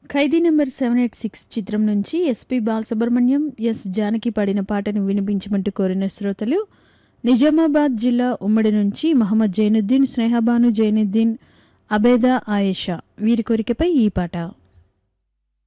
ఖైదీ number 786 చిత్రం నుంచి SP Balasubrahmanyam, yes Janaki పాడిన పాటను వినిపించమంటూ కోరిన శ్రోతలు నిజామాబాద్ జిల్లా ఉమ్మడి నుంచి మహమ్మద్ జైనుద్దీన్, స్నేహబాను జైనుద్దీన్, అబేదా ఆయేషా. వీరి కోరికపై ఈ పాట.